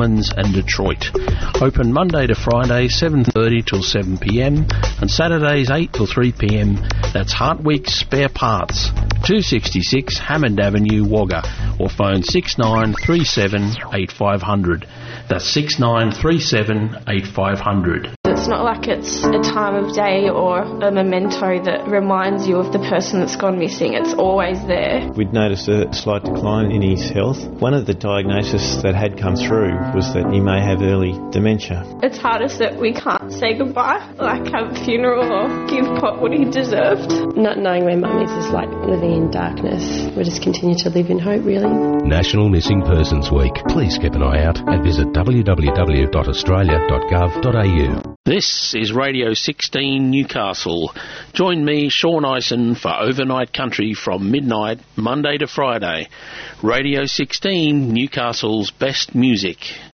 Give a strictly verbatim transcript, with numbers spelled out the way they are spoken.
Cummins and Detroit. Open Monday to Friday, seven thirty till seven p m and Saturdays eight till three p m. That's Hartwig's Spare Parts, two sixty-six Hammond Avenue, Wagga, or phone six nine three seven eight five zero zero. That's six nine three seven eight five zero zero. It's not like it's a time of day or a memento that reminds you of the person that's gone missing. It's always there. We'd noticed a slight decline in his health. One of the diagnoses that had come through was that he may have early dementia. It's hardest that we can't say goodbye, like have a funeral or give Pop what he deserved. Not knowing where Mum is is like living in darkness. We just continue to live in hope, really. National Missing Persons Week. Please keep an eye out and visit w w w dot australia dot gov dot a u. This is Radio sixteen Newcastle. Join me, Sean Ison, for Overnight Country from midnight, Monday to Friday. Radio sixteen, Newcastle's best music.